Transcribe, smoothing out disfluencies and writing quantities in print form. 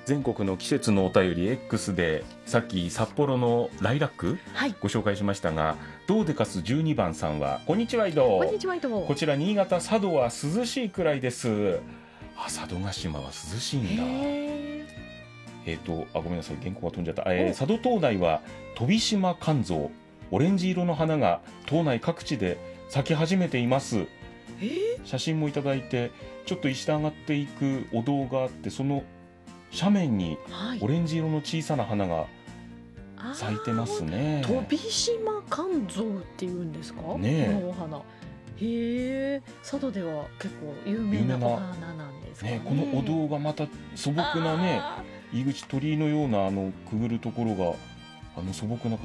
全国の季節のお便り X でさっき札幌のライラック、ご紹介しましたが、どうでかす12番さんはこんにちは、こんにちは。こちら新潟佐渡は涼しいくらいです。佐渡島は涼しいんだ。ごめんなさい、原稿が飛んじゃった。佐渡島内は飛島甘草、オレンジ色の花が島内各地で咲き始めています。写真もいただいて、ちょっと石段上がっていくお堂があって、その斜面にオレンジ色の小さな花が咲いてますね。 飛島甘草っていうんですか、 ね、 このお花。佐渡では結構有名なお花なんですかね。 このお堂がまた素朴なね、入り口鳥居のようなくぐるところが素朴な